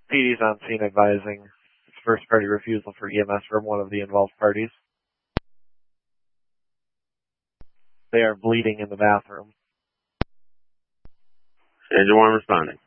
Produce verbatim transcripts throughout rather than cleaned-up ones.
P D's on scene advising first party refusal for E M S from one of the involved parties. They are bleeding in the bathroom. Engine one responding.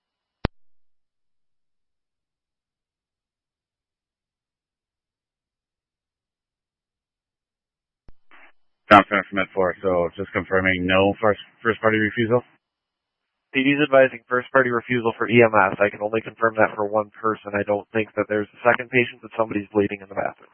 Confident from Med four, so just confirming no first first party refusal? P D's advising first party refusal for E M S. I can only confirm that for one person. I don't think that there's a second patient, that somebody's bleeding in the bathroom.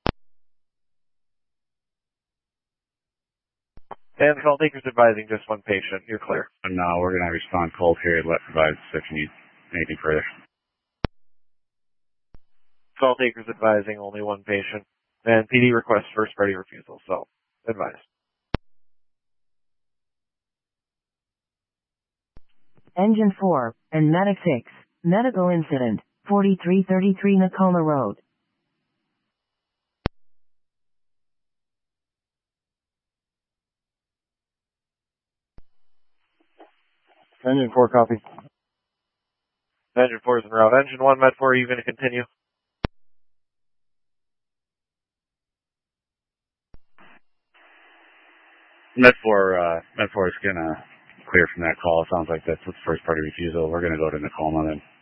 And the call taker's advising just one patient. You're clear. No, we're going to respond cold here. Let provide if you need anything further. Call taker's advising only one patient. And P D requests first party refusal, so advise. Engine four and Medic six. Medical incident. forty-three thirty-three Nakoma Road. Engine four, copy. Engine four is en route. Engine one, Med four, are you going to continue? Med four, uh, Med four is going to clear from that call. It sounds like that's with first party refusal. We're going to go to Nakoma then.